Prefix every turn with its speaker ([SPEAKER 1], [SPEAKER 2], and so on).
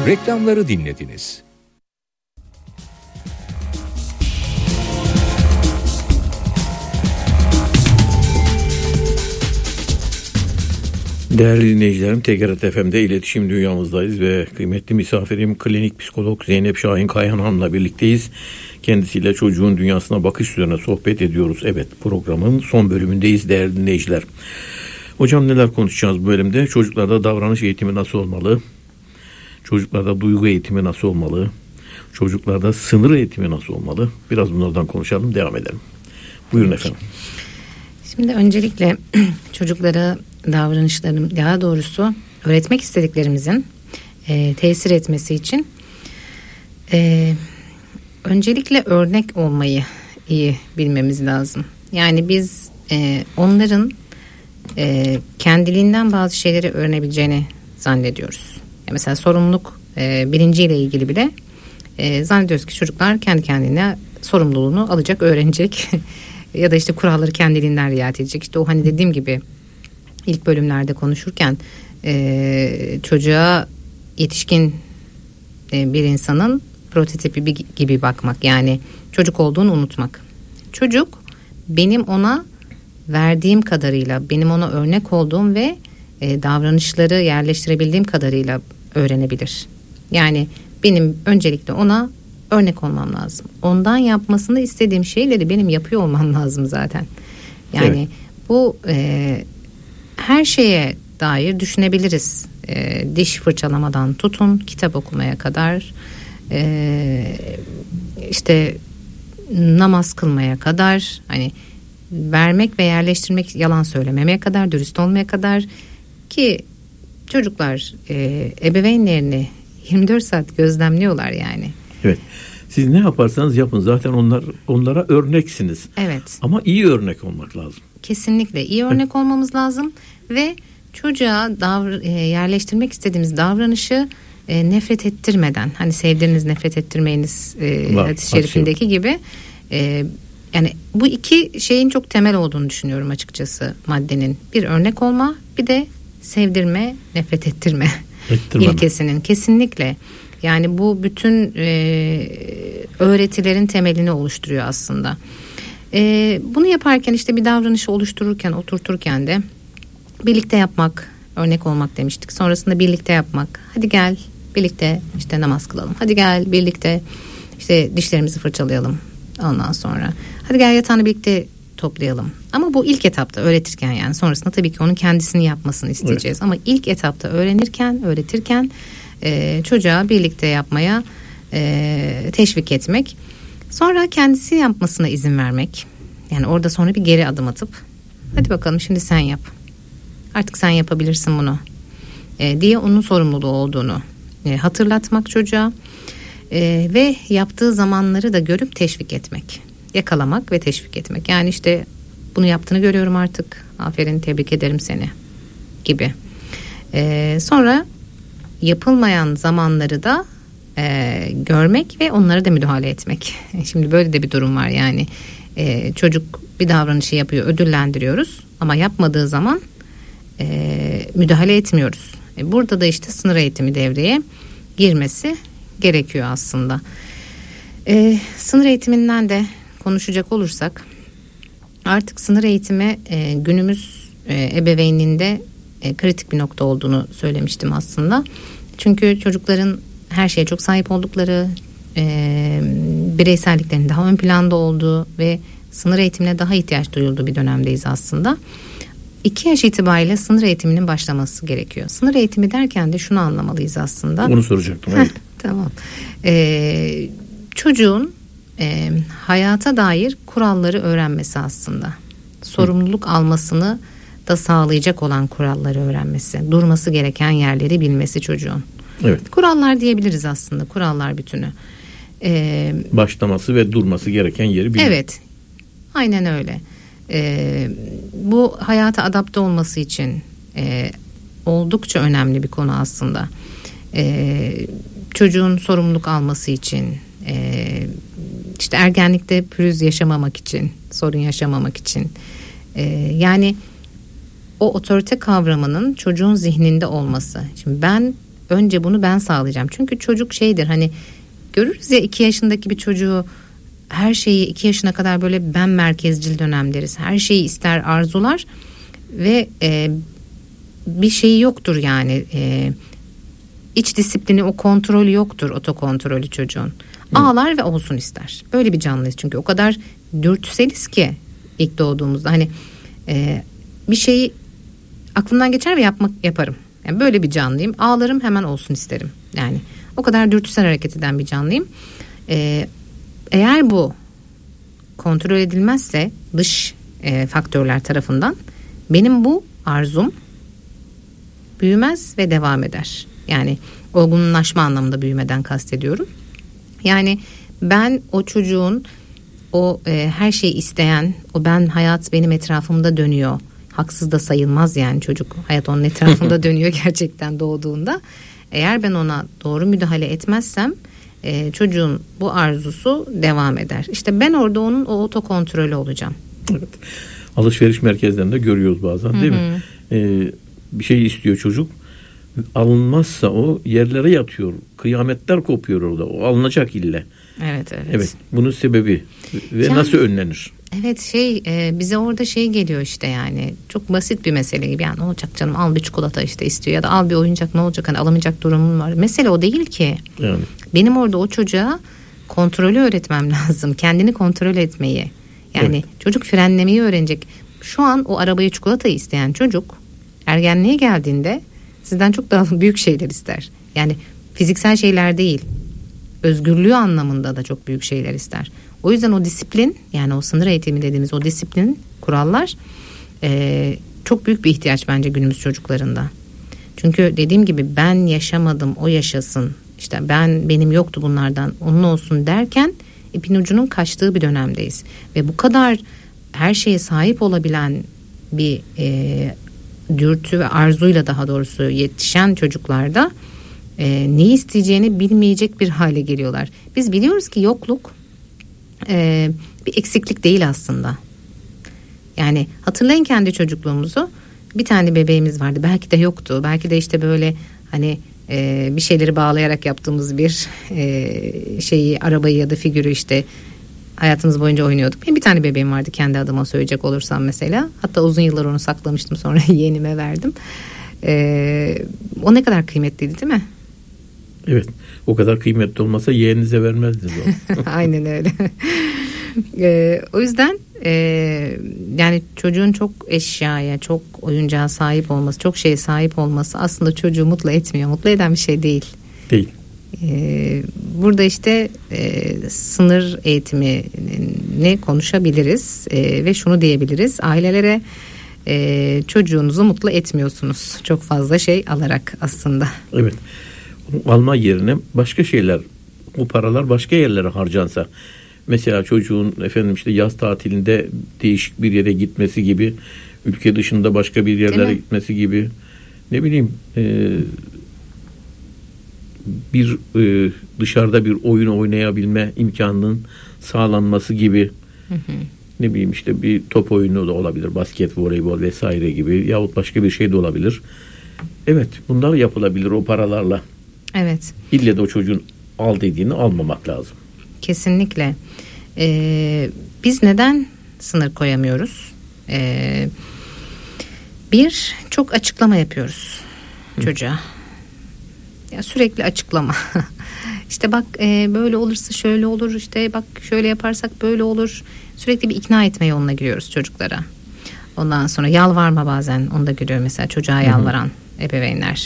[SPEAKER 1] Reklamları dinlediniz.
[SPEAKER 2] Değerli dinleyicilerim, TGRT FM'de iletişim dünyamızdayız ve kıymetli misafirim klinik psikolog Zeynep Şahin Kayhan'la birlikteyiz. Kendisiyle çocuğun dünyasına bakış üzerine sohbet ediyoruz. Evet, programın son bölümündeyiz değerli dinleyiciler. Hocam, neler konuşacağız bu bölümde? Çocuklarda davranış eğitimi nasıl olmalı? Çocuklarda duygu eğitimi nasıl olmalı? Çocuklarda sınır eğitimi nasıl olmalı? Biraz bunlardan konuşalım, devam edelim. Buyurun efendim.
[SPEAKER 3] Şimdi öncelikle çocuklara davranışlarım, daha doğrusu öğretmek istediklerimizin tesir etmesi için öncelikle örnek olmayı iyi bilmemiz lazım. Yani biz onların kendiliğinden bazı şeyleri öğrenebileceğini zannediyoruz. Mesela sorumluluk bilinciyle ilgili bile zannediyoruz ki çocuklar kendi kendine sorumluluğunu alacak, öğrenecek ya da işte kuralları kendiliğinden riayet edecek. İşte o hani dediğim gibi ilk bölümlerde konuşurken çocuğa yetişkin bir insanın prototipi gibi bakmak, yani çocuk olduğunu unutmak. Çocuk benim ona verdiğim kadarıyla, benim ona örnek olduğum ve davranışları yerleştirebildiğim kadarıyla öğrenebilir. Yani benim öncelikle ona örnek olmam lazım. Ondan yapmasını istediğim şeyleri benim yapıyor olmam lazım zaten. Yani evet. Bu her şeye dair düşünebiliriz. Diş fırçalamadan tutun kitap okumaya kadar, işte namaz kılmaya kadar, hani vermek ve yerleştirmek, yalan söylememeye kadar, dürüst olmaya kadar, ki çocuklar ebeveynlerini 24 saat gözlemliyorlar yani.
[SPEAKER 2] Evet. Siz ne yaparsanız yapın, zaten onlara örneksiniz.
[SPEAKER 3] Evet.
[SPEAKER 2] Ama iyi örnek olmak lazım.
[SPEAKER 3] Kesinlikle iyi örnek olmamız lazım ve çocuğa yerleştirmek istediğimiz davranışı nefret ettirmeden, hani sevdiğiniz nefret ettirmeyiniz hadis-i şerifindeki gibi, yani bu iki şeyin çok temel olduğunu düşünüyorum açıkçası maddenin. Bir örnek olma, bir de sevdirme, nefret ettirme ilkesinin kesinlikle. Yani bu bütün öğretilerin temelini oluşturuyor aslında. Bunu yaparken işte bir davranışı oluştururken, oturturken de birlikte yapmak, örnek olmak demiştik. Sonrasında birlikte yapmak. Hadi gel birlikte işte namaz kılalım. Hadi gel birlikte işte dişlerimizi fırçalayalım. Ondan sonra hadi gel yatağını birlikte toplayalım. Ama bu ilk etapta öğretirken, yani sonrasında tabii ki onun kendisini yapmasını isteyeceğiz. Evet. Ama ilk etapta öğretirken çocuğa birlikte yapmaya teşvik etmek. Sonra kendisi yapmasına izin vermek. Yani orada sonra bir geri adım atıp hadi bakalım şimdi sen yap. Artık sen yapabilirsin bunu diye onun sorumluluğu olduğunu hatırlatmak çocuğa. Ve yaptığı zamanları da görüp teşvik etmek. Yakalamak ve teşvik etmek. Yani işte bunu yaptığını görüyorum artık. Aferin, tebrik ederim seni gibi. Sonra yapılmayan zamanları da görmek ve onlara da müdahale etmek. Şimdi böyle de bir durum var yani. Çocuk bir davranışı yapıyor, ödüllendiriyoruz ama yapmadığı zaman müdahale etmiyoruz. Burada da işte sınır eğitimi devreye girmesi gerekiyor aslında. Sınır eğitiminden de konuşacak olursak, artık sınır eğitimi günümüz ebeveynliğinde kritik bir nokta olduğunu söylemiştim aslında. Çünkü çocukların her şeye çok sahip oldukları, bireyselliklerinin daha ön planda olduğu ve sınır eğitimine daha ihtiyaç duyulduğu bir dönemdeyiz aslında. 2 yaş itibariyle sınır eğitiminin başlaması gerekiyor. Sınır eğitimi derken de şunu anlamalıyız aslında.
[SPEAKER 2] Onu soracaktım. Evet.
[SPEAKER 3] Tamam. Çocuğun hayata dair kuralları öğrenmesi aslında. Sorumluluk almasını da sağlayacak olan kuralları öğrenmesi. Durması gereken yerleri bilmesi çocuğun.
[SPEAKER 2] Evet.
[SPEAKER 3] Kurallar diyebiliriz aslında. Kurallar bütünü.
[SPEAKER 2] Başlaması ve durması gereken yeri bilmek.
[SPEAKER 3] Evet. Aynen öyle. Bu hayata adapte olması için oldukça önemli bir konu aslında. Çocuğun sorumluluk alması için, işte ergenlikte pürüz yaşamamak için, sorun yaşamamak için, yani o otorite kavramının çocuğun zihninde olması. Şimdi ben önce bunu ben sağlayacağım. Çünkü çocuk şeydir, hani görürüz ya 2 yaşındaki bir çocuğu, her şeyi 2 yaşına kadar böyle ben merkezcil dönemleriz. Her şeyi ister, arzular ve bir şeyi yoktur yani. İç disiplini, o kontrolü yoktur, otokontrolü çocuğun. Ağlar ve olsun ister. Böyle bir canlıyız çünkü o kadar dürtüseliz ki ilk doğduğumuzda. Hani bir şeyi aklımdan geçer ve yaparım. Yani böyle bir canlıyım. Ağlarım, hemen olsun isterim. Yani o kadar dürtüsel hareket eden bir canlıyım. Eğer bu kontrol edilmezse dış faktörler tarafından, benim bu arzum büyümez ve devam eder. Yani olgunlaşma anlamında büyümeden kastediyorum. Yani ben o çocuğun o her şeyi isteyen, o ben, hayat benim etrafımda dönüyor. Haksız da sayılmaz yani, çocuk hayat onun etrafında dönüyor gerçekten doğduğunda. Eğer ben ona doğru müdahale etmezsem çocuğun bu arzusu devam eder. İşte ben orada onun o otokontrolü olacağım.
[SPEAKER 2] Evet. Alışveriş merkezlerinde görüyoruz bazen, değil mi? Bir şey istiyor çocuk. Alınmazsa o yerlere yatıyor. Kıyametler kopuyor orada. O alınacak ille.
[SPEAKER 3] Evet.
[SPEAKER 2] Bunun sebebi ve
[SPEAKER 3] yani,
[SPEAKER 2] nasıl önlenir?
[SPEAKER 3] Evet, bize orada geliyor işte, yani çok basit bir mesele gibi. Yani ne olacak canım, al bir çikolata işte istiyor, ya da al bir oyuncak, ne olacak, hani alamayacak durumum var. Mesele o değil ki.
[SPEAKER 2] Yani. Benim
[SPEAKER 3] orada o çocuğa kontrolü öğretmem lazım. Kendini kontrol etmeyi. Yani çocuk frenlemeyi öğrenecek. Şu an o arabayı, çikolatayı isteyen çocuk ergenliğe geldiğinde sizden çok daha büyük şeyler ister. Yani fiziksel şeyler değil, özgürlüğü anlamında da çok büyük şeyler ister. O yüzden o disiplin, yani o sınır eğitimi dediğimiz o disiplin, kurallar çok büyük bir ihtiyaç bence günümüz çocuklarında. Çünkü dediğim gibi ben yaşamadım, o yaşasın, işte benim yoktu bunlardan, onun olsun derken ipin ucunun kaçtığı bir dönemdeyiz. Ve bu kadar her şeye sahip olabilen bir dürtü ve arzuyla, daha doğrusu yetişen çocuklarda ne isteyeceğini bilmeyecek bir hale geliyorlar. Biz biliyoruz ki yokluk bir eksiklik değil aslında. Yani hatırlayın kendi çocukluğumuzu. Bir tane bebeğimiz vardı. Belki de yoktu. Belki de işte böyle hani bir şeyleri bağlayarak yaptığımız bir şeyi, arabayı ya da figürü işte hayatımız boyunca oynuyorduk. Benim bir tane bebeğim vardı, kendi adıma söyleyecek olursam mesela. Hatta uzun yıllar onu saklamıştım, sonra yeğenime verdim. O ne kadar kıymetliydi, değil mi?
[SPEAKER 2] Evet. O kadar kıymetli olmasa yeğeninize vermezdiniz onu.
[SPEAKER 3] Aynen öyle. O yüzden yani çocuğun çok eşyaya, çok oyuncağa sahip olması, çok şeye sahip olması aslında çocuğu mutlu etmiyor. Mutlu eden bir şey değil.
[SPEAKER 2] Değil.
[SPEAKER 3] Burada işte sınır eğitimini konuşabiliriz ve şunu diyebiliriz: ailelere çocuğunuzu mutlu etmiyorsunuz çok fazla şey alarak aslında.
[SPEAKER 2] Evet. Alma yerine başka şeyler, o paralar başka yerlere harcansa, mesela çocuğun işte yaz tatilinde değişik bir yere gitmesi gibi, ülke dışında başka bir yerlere gitmesi gibi, ne bileyim bir dışarıda bir oyun oynayabilme imkanının sağlanması gibi, ne bileyim işte bir top oyunu da olabilir, basket, voleybol vesaire gibi, yahut başka bir şey de olabilir. Evet, bunlar yapılabilir o paralarla.
[SPEAKER 3] Evet.
[SPEAKER 2] İlle de o çocuğun al dediğini almamak lazım.
[SPEAKER 3] Kesinlikle. Biz neden sınır koyamıyoruz? Bir, çok açıklama yapıyoruz çocuğa. Ya sürekli açıklama. İşte bak böyle olursa şöyle olur, işte bak şöyle yaparsak böyle olur. Sürekli bir ikna etme yoluna giriyoruz çocuklara. Ondan sonra yalvarma, bazen onu da görüyorum mesela, çocuğa yalvaran ebeveynler.